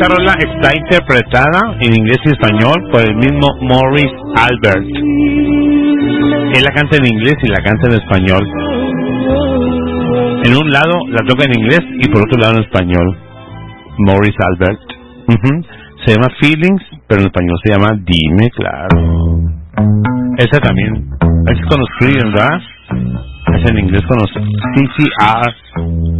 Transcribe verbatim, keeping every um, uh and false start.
esta rola está interpretada en inglés y español por el mismo Maurice Albert. Él la canta en inglés y la canta en español. En un lado la toca en inglés y por otro lado en español. Maurice Albert. Uh-huh. Se llama Feelings, pero en español se llama Dime, claro. Esa también. Es con los Creedence, ¿verdad? Es en inglés con los C C R.